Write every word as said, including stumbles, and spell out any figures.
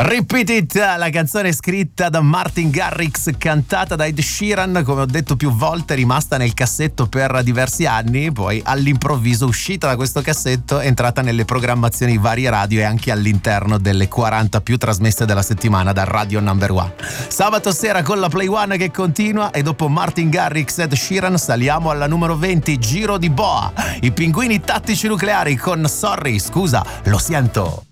Repeat It, la canzone scritta da Martin Garrix, cantata da Ed Sheeran, come ho detto più volte, rimasta nel cassetto per diversi anni, poi all'improvviso uscita da questo cassetto, è entrata nelle programmazioni varie radio e anche all'interno delle quaranta più trasmesse della settimana da Radio Number One. Sabato sera con la Play One che continua e dopo Martin Garrix ed Ed Sheeran saliamo alla numero venti, Giro di Boa, i Pinguini Tattici Nucleari con Sorry, scusa, lo sento.